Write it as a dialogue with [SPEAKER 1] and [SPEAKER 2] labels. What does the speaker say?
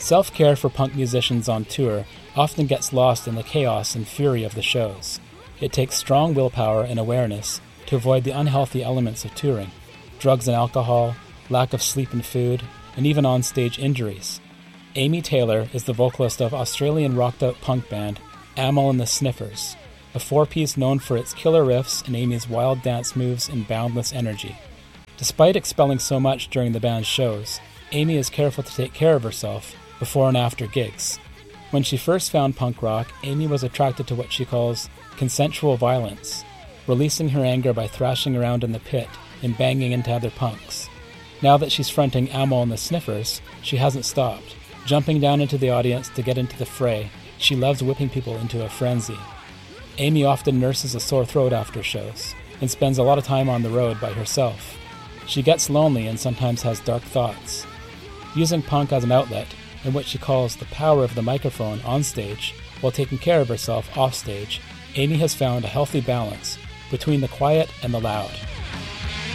[SPEAKER 1] Self-care for punk musicians on tour often gets lost in the chaos and fury of the shows. It takes strong willpower and awareness to avoid the unhealthy elements of touring: drugs and alcohol, lack of sleep and food, and even on-stage injuries. Amy Taylor is the vocalist of Australian rocked-out punk band Amyl and the Sniffers, a four-piece known for its killer riffs and Amy's wild dance moves and boundless energy. Despite expelling so much during the band's shows, Amy is careful to take care of herself before and after gigs. When she first found punk rock, Amy was attracted to what she calls consensual violence, releasing her anger by thrashing around in the pit and banging into other punks. Now that she's fronting Amyl and the Sniffers, she hasn't stopped. Jumping down into the audience to get into the fray, she loves whipping people into a frenzy. Amy often nurses a sore throat after shows, and spends a lot of time on the road by herself. She gets lonely and sometimes has dark thoughts. Using punk as an outlet, and what she calls the power of the microphone on stage, while taking care of herself off stage, Amy has found a healthy balance between the quiet and the loud.